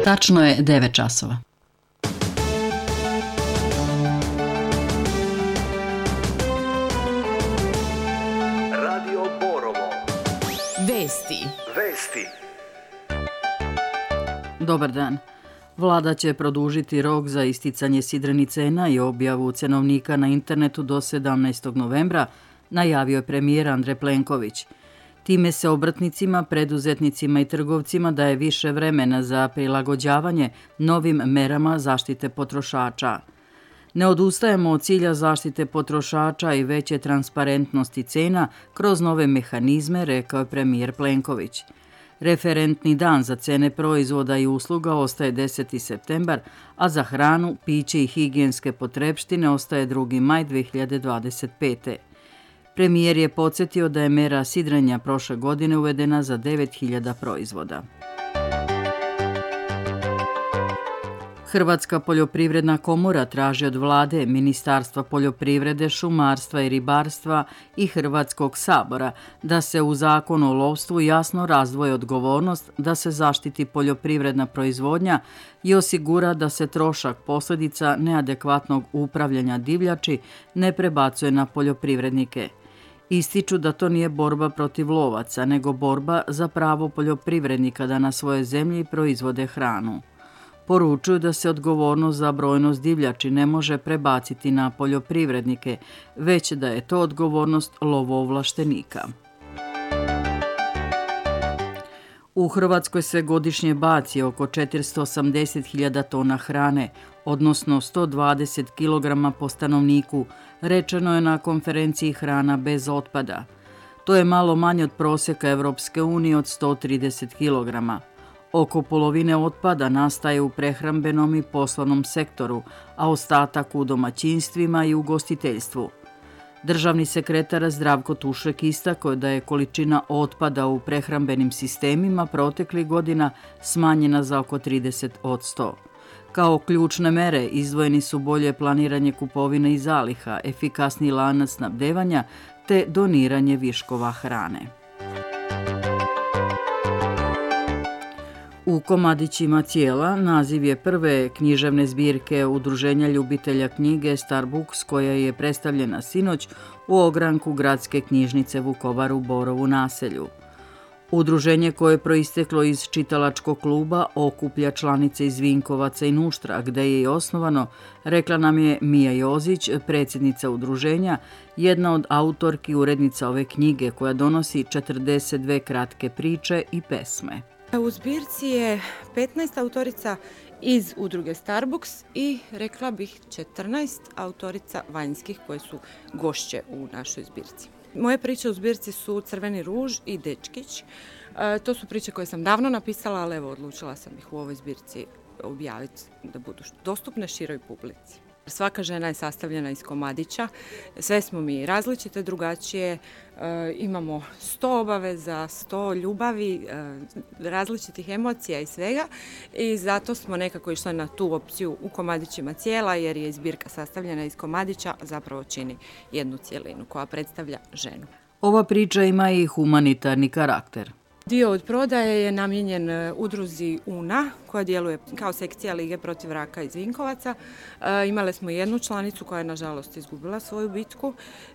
Tačno je 9 časova. Radio Borovo. Vesti. Dobar dan. Vlada će produžiti rok za isticanje sidrenih cena i objavu cenovnika na internetu do 17. novembra, najavio je premijer Andrej Plenković. Time se obrtnicima, preduzetnicima i trgovcima daje više vremena za prilagođavanje novim merama zaštite potrošača. Ne odustajemo od cilja zaštite potrošača i veće transparentnosti cena kroz nove mehanizme, rekao je premijer Plenković. Referentni dan za cene proizvoda i usluga ostaje 10. septembar, a za hranu, piće i higijenske potrepštine ostaje 2. maj 2025. Premijer je podsjetio da je mera sidrenja prošle godine uvedena za 9.000 proizvoda. Hrvatska poljoprivredna komora traži od vlade, Ministarstva poljoprivrede, šumarstva i ribarstva i Hrvatskog sabora da se u Zakonu o lovstvu jasno razdvoji odgovornost da se zaštiti poljoprivredna proizvodnja i osigura da se trošak posljedica neadekvatnog upravljanja divljači ne prebacuje na poljoprivrednike. Ističu da to nije borba protiv lovaca, nego borba za pravo poljoprivrednika da na svojoj zemlji proizvode hranu. Poručuju da se odgovornost za brojnost divljači ne može prebaciti na poljoprivrednike, već da je to odgovornost lovoovlaštenika. U Hrvatskoj se godišnje baci oko 480.000 tona hrane, odnosno 120 kg po stanovniku, rečeno je na konferenciji Hrana bez otpada. To je malo manje od prosjeka Europske unije od 130 kg. Oko polovine otpada nastaje u prehrambenom i poslovnom sektoru, a ostatak u domaćinstvima i ugostiteljstvu. Državni sekretar Zdravko Tušek istakao da je količina otpada u prehrambenim sistemima proteklih godina smanjena za oko 30%. Kao ključne mere izdvojeni su bolje planiranje kupovine i zaliha, efikasni lanac snabdevanja te doniranje viškova hrane. U Komadićima Cijela naziv je prve književne zbirke Udruženja ljubitelja knjige Star Books koja je predstavljena sinoć u ogranku Gradske knjižnice Vukovar u Borovu naselju. Udruženje koje je proisteklo iz čitalačkog kluba okuplja članice iz Vinkovaca i Nuštra, gde je i osnovano, rekla nam je Mija Jozić, predsjednica udruženja, jedna od autorki i urednica ove knjige koja donosi 42 kratke priče i pesme. U zbirci je 15 autorica iz udruge Star Books i rekla bih 14 autorica vanjskih koje su gošće u našoj zbirci. Moje priče u zbirci su Crveni ruž i Dečkić. To su priče koje sam davno napisala, ali evo odlučila sam ih u ovoj zbirci objaviti da budu dostupne široj publici. Svaka žena je sastavljena iz komadića, sve smo mi različite, drugačije, imamo 100 obaveza, 100 ljubavi, različitih emocija i svega i zato smo nekako išli na tu opciju u Komadićima Cijela jer je zbirka sastavljena iz komadića, zapravo čini jednu cjelinu koja predstavlja ženu. Ova priča ima i humanitarni karakter. Dio od prodaje je namijenjen udruzi UNA koja djeluje kao sekcija Lige protiv raka iz Vinkovaca. Imali smo jednu članicu koja je nažalost izgubila svoju bitku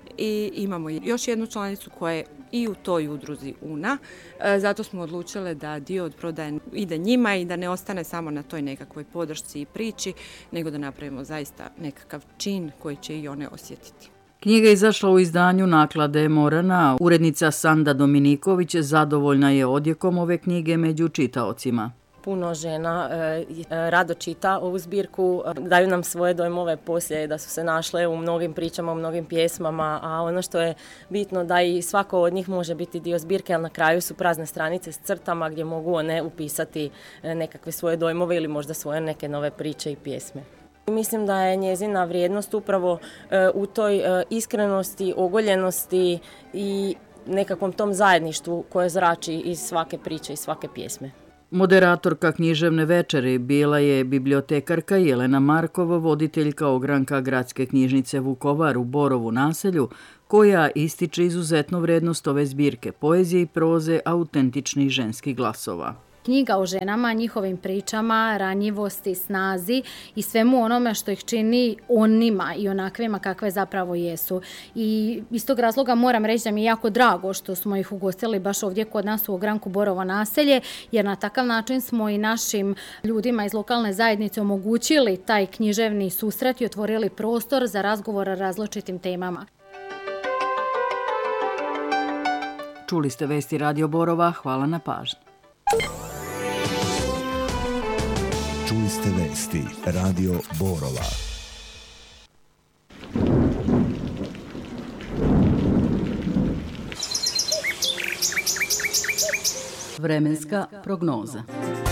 i imamo još jednu članicu koja je i u toj udruzi UNA. Zato smo odlučile da dio od prodaje ide njima i da ne ostane samo na toj nekakvoj podršci i priči, nego da napravimo zaista nekakav čin koji će i one osjetiti. Knjiga je izašla u izdanju Naklade Morana. Urednica Sanda Dominiković zadovoljna je odjekom ove knjige među čitaocima. Puno žena rado čita ovu zbirku, daju nam svoje dojmove poslije da su se našle u mnogim pričama, u mnogim pjesmama, a ono što je bitno da i svako od njih može biti dio zbirke, ali na kraju su prazne stranice s crtama gdje mogu one upisati nekakve svoje dojmove ili možda svoje neke nove priče i pjesme. Mislim da je njezina vrijednost upravo u toj iskrenosti, ogoljenosti i nekakvom tom zajedništvu koje zrači iz svake priče i svake pjesme. Moderatorka književne večeri bila je bibliotekarka Jelena Markov, voditeljka ogranka Gradske knjižnice Vukovar u Borovu naselju, koja ističe izuzetnu vrijednost ove zbirke poezije i proze autentičnih ženskih glasova. Knjiga o ženama, njihovim pričama, ranjivosti, snazi i svemu onome što ih čini onima i onakvima kakve zapravo jesu. I iz tog razloga moram reći da mi je jako drago što smo ih ugostili baš ovdje kod nas u ogranku Borovo naselje, jer na takav način smo i našim ljudima iz lokalne zajednice omogućili taj književni susret i otvorili prostor za razgovor o različitim temama. Čuli ste vesti Radio Borova, hvala na pažnji. Čuli ste vesti Radio Borova. Vremenska prognoza.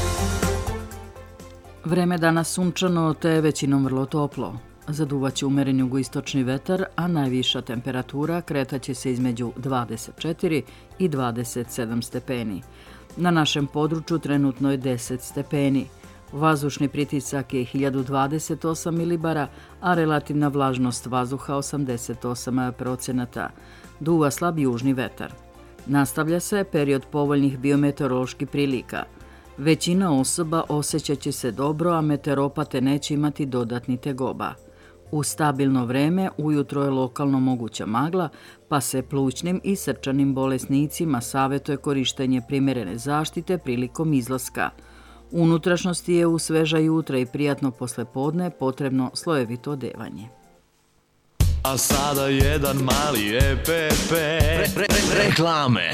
Vreme danas sunčano te većinom vrlo toplo. Zaduvaće umeren jugoistočni vetar, a najviša temperatura kretaće se između 24 i 27 stepeni. Na našem području trenutno je 10 stepeni. Vazdušni pritisak je 1028 milibara, a relativna vlažnost vazduha 88%. Duva slab južni vetar. Nastavlja se period povoljnih biometeoroloških prilika. Većina osoba osjećat će se dobro, a meteoropate neće imati dodatni tegoba. U stabilno vreme ujutro je lokalno moguća magla, pa se plućnim i srčanim bolesnicima savjetuje korištenje primjerene zaštite prilikom izlaska. U unutrašnjosti je u sveža jutra i prijatno poslepodne potrebno slojevito odevanje. A sada jedan mali EPP. Reklame.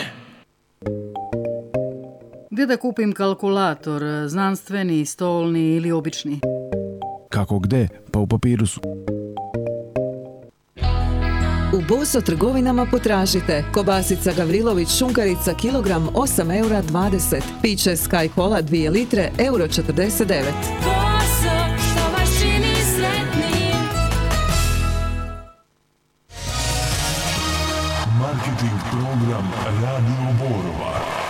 Gdje da kupim kalkulator, znanstveni, stolni ili obični? Kako gde? Pa u papiru su. U Boso trgovinama potražite kobasica Gavrilović šunkarica kilogram 8,20 €, piće Sky Cola 2 litre €49. Boso, što vas čini sretnim. Marketing program Radio Borova.